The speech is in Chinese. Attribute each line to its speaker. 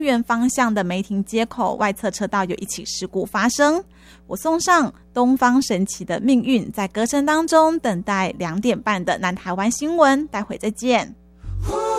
Speaker 1: 园方向的梅亭街口外侧车道有一起事故发生。我送上东方神起的命运，在歌声当中等待2点半的南台湾新闻，待会再见。